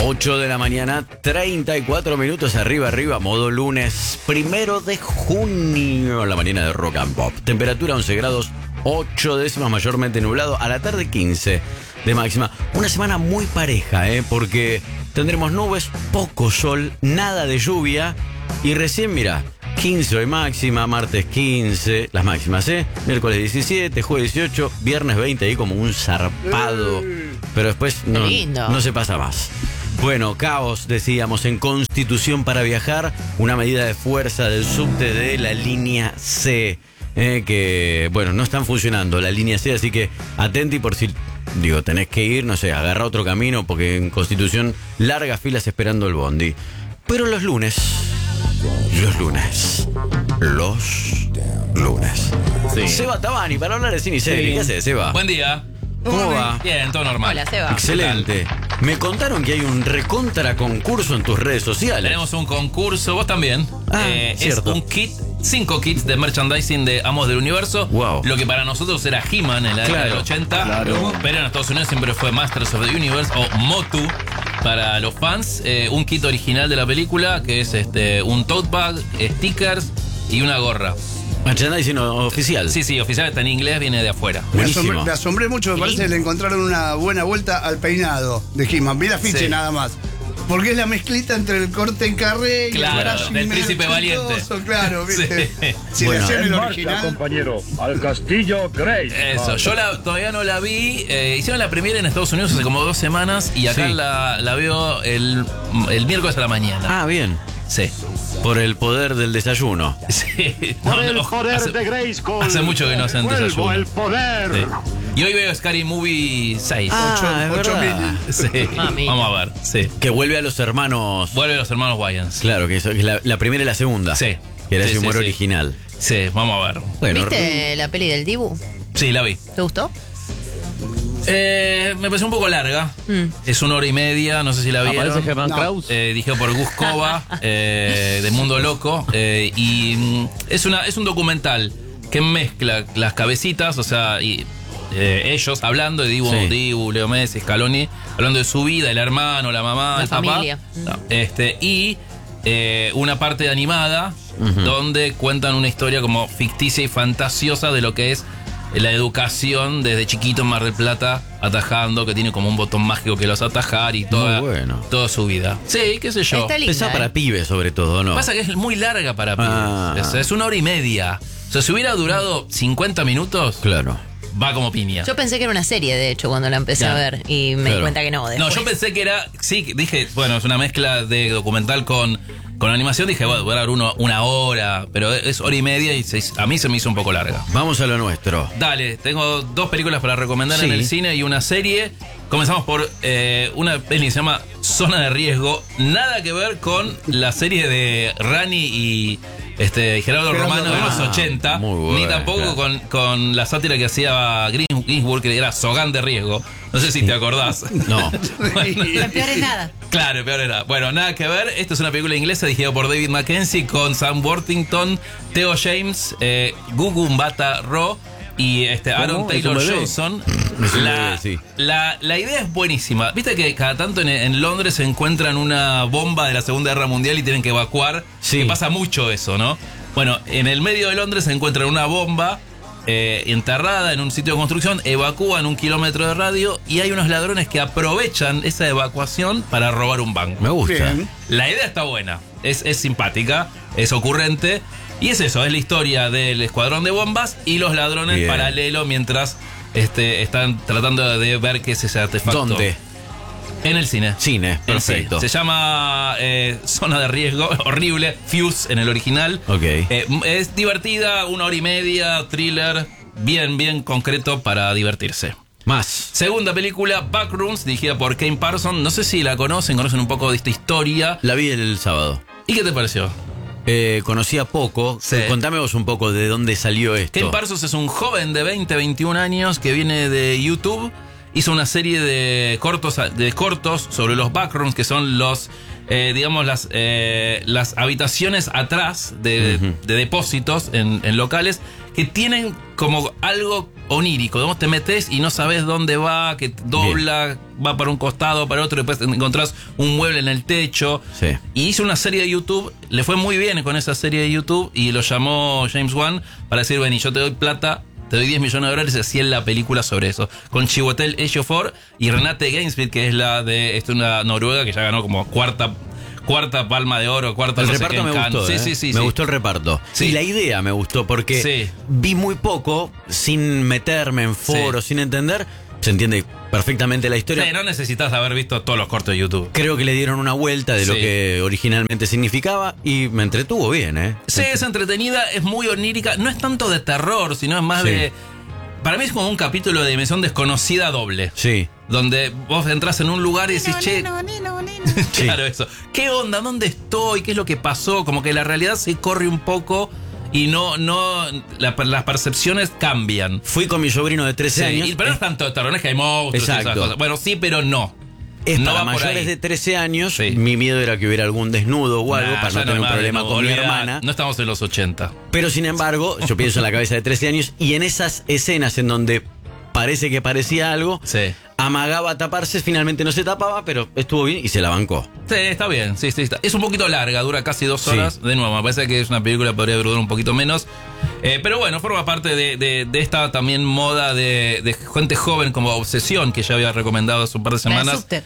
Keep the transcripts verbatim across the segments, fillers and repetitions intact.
ocho de la mañana, treinta y cuatro minutos, arriba, arriba, modo lunes, primero de junio, en la mañana de Rock and Pop. Temperatura once grados, ocho décimas, mayormente nublado, a la tarde quince de máxima. Una semana muy pareja, ¿eh? Porque tendremos nubes, poco sol, nada de lluvia y recién, mira, quince hoy máxima, martes quince, las máximas, ¿eh? Miércoles diecisiete, jueves dieciocho, viernes veinte, ahí como un zarpado. Pero después no, no se pasa más. Bueno, caos, decíamos, en Constitución para viajar, una medida de fuerza del subte de la línea C, eh, que, bueno, no están funcionando la línea C, así que atenti por si, digo, tenés que ir, no sé, agarra otro camino, porque en Constitución largas filas esperando el bondi. Pero los lunes... Los lunes. Los lunes. Sí. Seba Tabani, para hablar de cine y serie. Sí. ¿Qué haces, Seba? Buen día. ¿Cómo va? Bien, todo normal. Hola, Seba. Excelente. Me contaron que hay un recontra concurso en tus redes sociales. Tenemos un concurso, vos también. Ah, eh, cierto. Es un kit, cinco kits de merchandising de Amos del Universo. Wow. Lo que para nosotros era He-Man en la década Claro, del ochenta. claro. Pero en Estados Unidos siempre fue Masters of the Universe o Motu para los fans. Eh, un kit original de la película que es este un tote bag, stickers y una gorra. Merchandising oficial. Sí, sí, oficial, está en inglés, viene de afuera. Me asombré, Buenísimo. me asombré mucho, me parece que le encontraron una buena vuelta al peinado de He-Man. Vi la ficha Sí. nada más. Porque es la mezclita entre el corte en carré y Claro, el brushing del medio príncipe valiente. chistoso, claro, ¿viste? Sí. Si Bueno. le hacían el En marcha, original. compañero, al castillo Grace. Eso, yo la, todavía no la vi. Eh, hicieron la primera en Estados Unidos hace como dos semanas y acá Sí. la, la veo el, el miércoles a la mañana. Ah, bien. Sí. Por el poder del desayuno. Sí. Por No, el no, poder hace, de Grayskull. hace mucho que no hacen Vuelvo desayuno. el poder. Sí. Y hoy veo Scary Movie seis. Ah, es ocho verdad. mil. Sí. Mami. Vamos a ver. Sí. Que vuelve a los hermanos. Vuelve los hermanos Wayans. Claro, que es la, la primera y la segunda. Sí. Que era Sí, ese sí, humor sí. original. Sí, vamos a ver. Bueno, ¿Viste la peli del Dibu? Sí, la vi. ¿Te gustó? Eh, me pareció un poco larga. Mm. Es una hora y media, no sé si la vieron. Aparece Germán No. Kraus. Eh, dirigido por Gus Kova, eh, de Mundo Loco. eh, y mm, es, una, es un documental que mezcla las cabecitas, o sea, y, eh, ellos hablando de Dibu, Sí. Dibu, Leo Messi, Scaloni, hablando de su vida, el hermano, la mamá, La el papá. familia. No, este, y eh, una parte animada donde cuentan una historia como ficticia y fantasiosa de lo que es la educación desde chiquito en Mar del Plata, atajando, que tiene como un botón mágico que los atajar y toda, Muy bueno. toda su vida. Sí, qué sé yo. Está linda, Pensá ¿eh? para pibes, sobre todo, ¿no? Pasa que es muy larga para pibes. Ah. Es, es una hora y media. O sea, si hubiera durado cincuenta minutos, Claro. va como piña. Yo pensé que era una serie, de hecho, cuando la empecé Claro. a ver. Y me Claro. di cuenta que no. No, después. yo pensé que era. Sí, dije, bueno, es una mezcla de documental con, con animación. Dije, bueno, durar uno, una hora, pero es hora y media y se- a mí se me hizo un poco larga. Vamos a lo nuestro. Dale, tengo dos películas para recomendar Sí. en el cine y una serie. Comenzamos por eh, una peli que se llama Zona de Riesgo. Nada que ver con la serie de Rani y este, Gerardo Gerardo Romano de los Romano. ochenta. Muy buena. Ni tampoco con, con la sátira que hacía Green- Greensburg, que era Sogán de Riesgo. No sé si te acordás. No. Lo peor es nada. Claro, peor era. Bueno, nada que ver. Esta es una película inglesa dirigida por David Mackenzie con Sam Worthington, Theo James, eh, Gugu Mbata Ro y este, Aaron ¿Cómo? ¿Es Taylor un bebé? Johnson. Es un La, bebé, sí. la, la idea es buenísima. Viste que cada tanto en, en Londres se encuentran una bomba de la Segunda Guerra Mundial y tienen que evacuar. Sí. Que pasa mucho eso, ¿no? Bueno, en el medio de Londres se encuentran una bomba eh, enterrada en un sitio de construcción, evacúan un kilómetro de radio y hay unos ladrones que aprovechan esa evacuación para robar un banco. Me gusta. Bien. La idea está buena, es, es simpática, es ocurrente y es eso, es la historia del escuadrón de bombas y los ladrones Bien. paralelo mientras este, están tratando de ver qué es ese artefacto. ¿Dónde? En el cine. Cine, En perfecto. cine. Se llama eh, Zona de Riesgo, horrible, Fuse en el original. Ok. Eh, es divertida, una hora y media, thriller, bien, bien concreto para divertirse. Más. Segunda película, Backrooms, dirigida por Kane Parsons. No sé si la conocen, conocen un poco de esta historia. La vi el sábado. ¿Y qué te pareció? Eh, conocía poco. Sí. Contame vos un poco de dónde salió esto. Kane Parsons es un joven de veinte, veintiún años que viene de YouTube hizo una serie de cortos, de cortos sobre los backrooms, que son los, eh, digamos, las, eh, las habitaciones atrás de, uh-huh. de depósitos en, en locales, que tienen como algo onírico. Digamos, te metes y no sabes dónde va, que dobla, bien. va para un costado, para otro, después encontrás un mueble en el techo. Sí. Y hizo una serie de YouTube, le fue muy bien con esa serie de YouTube, y lo llamó James Wan para decir, vení, yo te doy plata, te doy diez millones de dólares y hacía la película sobre eso. Con Chiwetel Ejiofor y Renate Gainsfield, que es la de esta una noruega que ya ganó como cuarta cuarta palma de oro, cuarta el no reparto sé qué me en gustó, Cannes. ¿eh? Sí, sí, sí. Me sí. gustó el reparto. Sí. Y la idea me gustó porque sí. vi muy poco, sin meterme en foros, sí. sin entender. Se entiende perfectamente la historia. Sí, no necesitas haber visto todos los cortos de YouTube. Creo que le dieron una vuelta de sí. lo que originalmente significaba y me entretuvo bien, ¿eh? Sí, es entretenida, es muy onírica. No es tanto de terror, sino es más sí. de... Para mí es como un capítulo de Dimensión Desconocida doble. Sí. Donde vos entras en un lugar y decís, Nino, che... nino, nino, nino. Claro, eso. ¿Qué onda? ¿Dónde estoy? ¿Qué es lo que pasó? Como que la realidad se corre un poco y no... no la, las percepciones cambian. Fui con mi sobrino de trece Sí, años. y, pero no es tanto de terror, no es que hay monstruos y esas Exacto. cosas. Bueno, sí, pero no. Es no para va por mayores ahí. de trece años. Sí. Mi miedo era que hubiera algún desnudo o algo Nah, para ya no tener un hay problema madre, con no, mi olvidá, hermana. No estamos en los ochenta. Pero sin embargo, yo pienso en la cabeza de trece años y en esas escenas en donde parece que parecía algo, Sí. amagaba a taparse, finalmente no se tapaba, pero estuvo bien y se la bancó. Sí, está bien. Sí, sí, está. Es un poquito larga, dura casi dos horas. Sí. De nuevo, me parece que es una película que podría durar un poquito menos. Eh, pero bueno, forma parte de, de, de esta también moda de, de gente joven como Obsesión, que ya había recomendado hace un par de La de semanas. Subter.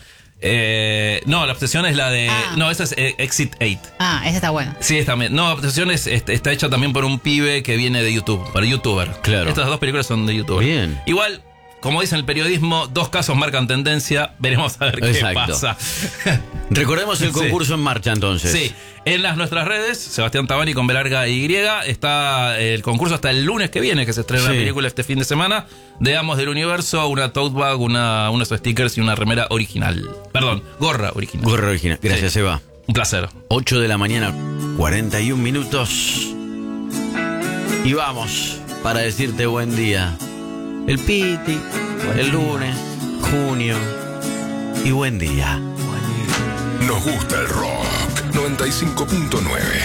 Eh, no, la Obsesión es la de... Ah. No, esa es eh, Exit ocho. Ah, esa está buena. Sí, es también. No, Obsesión es, este, está hecha también por un pibe que viene de YouTube, para YouTuber. Claro. Estas dos películas son de YouTuber. Bien. Igual, como dicen el periodismo, dos casos marcan tendencia. Veremos a ver qué Exacto. pasa. Recordemos el Sí. concurso en marcha entonces. Sí, en las nuestras redes, Sebastián Tabani con B larga Y, está el concurso hasta el lunes que viene, que se estrena Sí. la película este fin de semana, de Amos del Universo, una tote bag, una, unos stickers y una remera original. Perdón, gorra original. Gorra original. Gracias, Sí. Eva. Un placer. ocho de la mañana, cuarenta y un minutos. Y vamos para decirte buen día. El Piti, el lunes, junio y buen día. Nos gusta el rock. noventa y cinco punto nueve